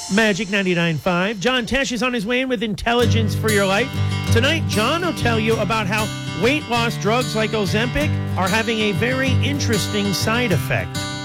Magic 99.5. John Tesh is on his way in with intelligence for your life. Tonight, John will tell you about how weight loss drugs like Ozempic are having a very interesting side effect.